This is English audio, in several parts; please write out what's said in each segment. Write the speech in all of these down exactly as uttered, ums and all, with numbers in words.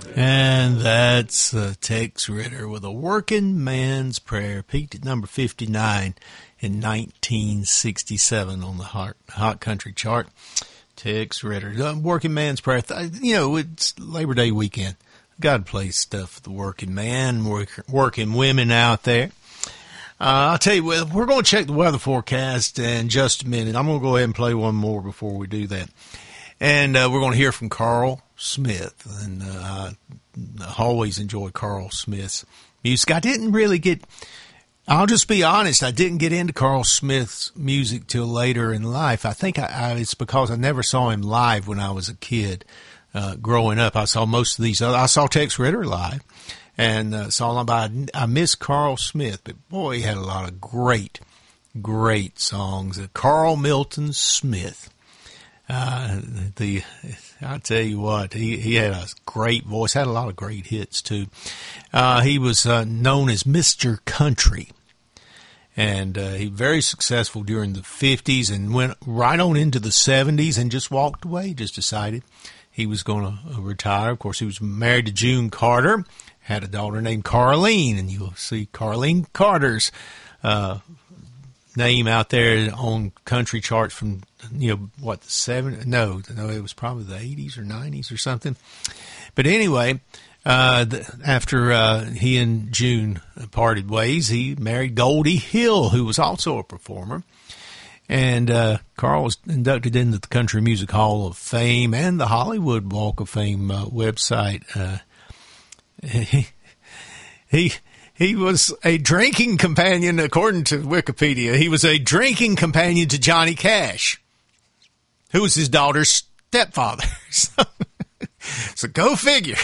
And that's uh, Tex Ritter with A Working Man's Prayer. Peaked at number fifty-nine in nineteen sixty-seven on the Hot, hot Country chart. Tex Ritter. Uh, Working Man's Prayer. You know, it's Labor Day weekend. God plays stuff for the working man, work, working women out there. Uh, I'll tell you, we're going to check the weather forecast in just a minute. I'm going to go ahead and play one more before we do that. And uh, we're going to hear from Carl Smith. And uh, I always enjoy Carl Smith's music. I didn't really get, I'll just be honest, I didn't get into Carl Smith's music till later in life. I think I, I, it's because I never saw him live when I was a kid. Uh, growing up, I saw most of these other, I saw Tex Ritter live. And uh, saw about, I miss Carl Smith, but boy, he had a lot of great, great songs. Uh, Carl Milton Smith. Uh, the, I'll tell you what, he, he had a great voice, had a lot of great hits too. Uh, he was, uh, known as Mister Country. And, uh, he was very successful during the fifties and went right on into the seventies and just walked away, just decided he was going to retire. Of course, he was married to June Carter, had a daughter named Carlene, and you'll see Carlene Carter's, uh, name out there on country charts from, you know, what, the seven, no, no, it was probably the eighties or nineties or something. But anyway, uh, the, after, uh, he and June parted ways, he married Goldie Hill, who was also a performer. And, uh, Carl was inducted into the Country Music Hall of Fame and the Hollywood Walk of Fame, uh, website. Uh, he, he, He was a drinking companion, according to Wikipedia. He was a drinking companion to Johnny Cash, who was his daughter's stepfather. So, so go figure.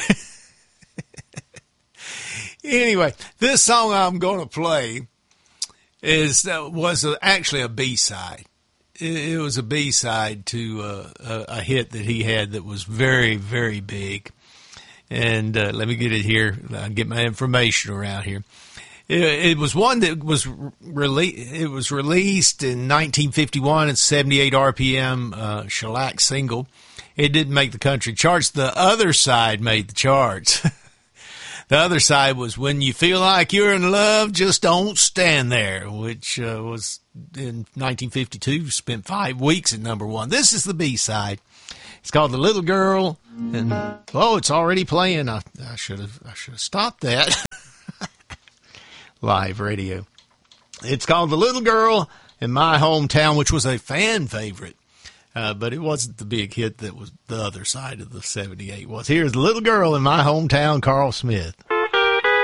Anyway, this song I'm going to play is uh, was a, actually a B-side. It, it was a B-side to uh, a, a hit that he had that was very, very big. And uh, let me get it here. I'll get my information around here. It, it was one that was rele- It was released in nineteen fifty-one. It's seventy-eight R P M uh, shellac single. It didn't make the country charts. The other side made the charts. The other side was When You Feel Like You're in Love, Just Don't Stand There, which uh, was in nineteen fifty-two. Spent five weeks at number one. This is the B side. It's called The Little Girl, and oh, it's already playing. I, I should have, I should have stopped that. Live radio. It's called The Little Girl in My Hometown, which was a fan favorite, uh, but it wasn't the big hit that was the other side of the seventy-eight was. Here's The Little Girl in My Hometown, Carl Smith.